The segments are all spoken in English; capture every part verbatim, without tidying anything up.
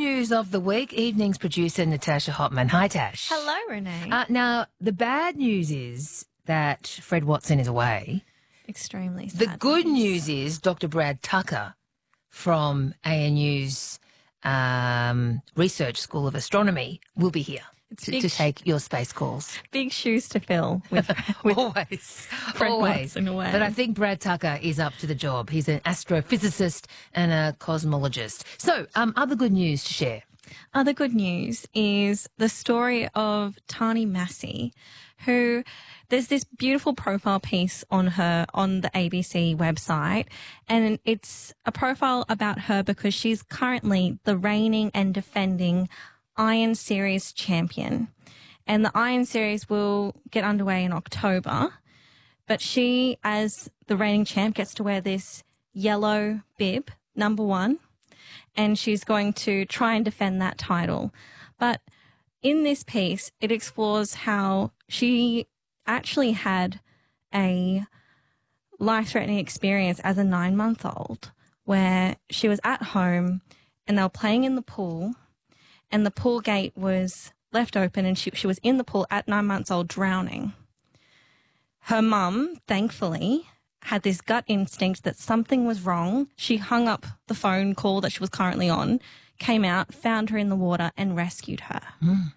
news of the week, evening's producer Natasha Hotman. Hi, Tash. Hello, Renee. Uh, now, the bad news is that Fred Watson is away. Extremely sad. The good news is Doctor Brad Tucker from A N U's um, Research School of Astronomy will be here to, to take your space calls. Big shoes to fill with, with always, Fred always. Watson away. But I think Brad Tucker is up to the job. He's an astrophysicist and a cosmologist. So, um, other good news to share. Other good news is the story of Tani Massey, who there's this beautiful profile piece on her on the A B C website, and it's a profile about her because she's currently the reigning and defending Iron Series champion. And the Iron Series will get underway in October, but she, as the reigning champ, gets to wear this yellow bib, number one, and she's going to try and defend that title. But in this piece, it explores how she actually had a life-threatening experience as a nine-month-old where she was at home and they were playing in the pool and the pool gate was left open and she, she was in the pool at nine months old drowning. Her mum, thankfully, had this gut instinct that something was wrong. She hung up the phone call that she was currently on, came out, found her in the water and rescued her. Mm.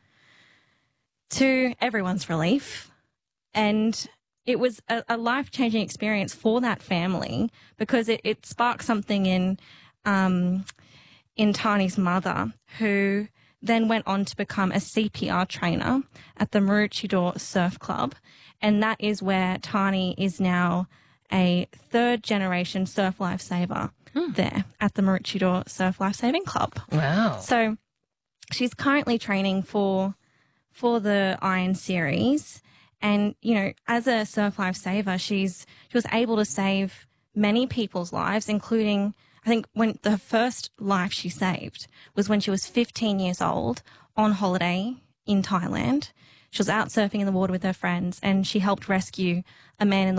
To everyone's relief. And it was a, a life-changing experience for that family because it, it sparked something in um, in Tani's mother, who then went on to become a C P R trainer at the Maroochydore Surf Club. And that is where Tani is now a third-generation surf lifesaver hmm. there at the Maroochydore Surf Lifesaving Club. Wow. So she's currently training for for the Iron Series. And, you know, as a surf lifesaver, she's she was able to save many people's lives, including, I think, when the first life she saved was when she was fifteen years old on holiday in Thailand. She was out surfing in the water with her friends and she helped rescue a man in the